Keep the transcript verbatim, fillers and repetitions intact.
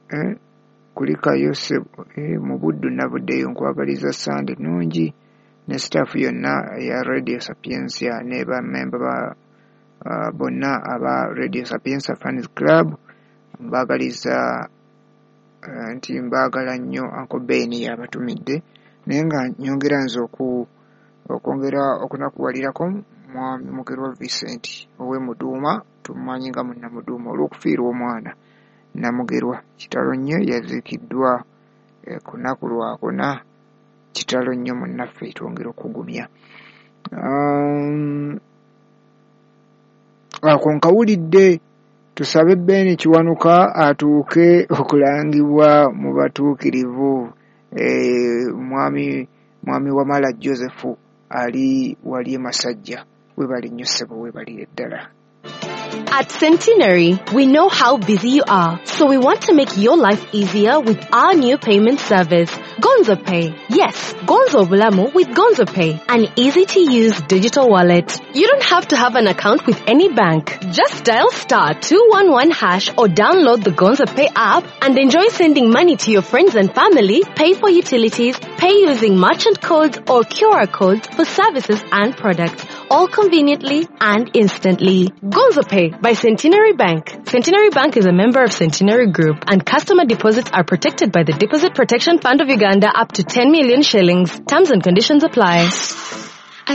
eh, kulikayo eh, mu buddu nabuddeyo nkwagaliza Sande nungi ne staff yonna ya Radio Sapiensia ne ba member ba uh, bonna aba Radio Sapiensia Fans Club mbagaliza uh, nti mbagala nnyo Uncle Ben yabatumidde naye nga nyongera nze oku okwongera okunakuwalirako Mugerwa Vincent owe Muduuma tumanyi nga munna Muduuma olw'okufiirwa omwana Namugerwa kitalo nnyo yaziikiddwa eh, kunaku lwakuna kitalo nnyo munnaffe twongera okugumya um, ako nkawulidde tusabe Ben Kiwanuka atuuke okulangibwa mu batuukirivu eh, mwami mwami Wamala Joseph ali wali e Masajja webali nnyo ssebo webali eddala. At Centenary, we know how busy you are, so we want to make your life easier with our new payment service, Gonzo Pay. Yes, Gonzo Bulamu with Gonzo Pay, an easy-to-use digital wallet. You don't have to have an account with any bank. Just dial star two one one hash or download the Gonzo Pay app and enjoy sending money to your friends and family, pay for utilities, pay using merchant codes or Q R codes for services and products, all conveniently and instantly. Gonzo Pay by Centenary Bank. Centenary Bank is a member of Centenary Group, and customer deposits are protected by the Deposit Protection Fund of Uganda up to ten million shillings. Terms and conditions apply.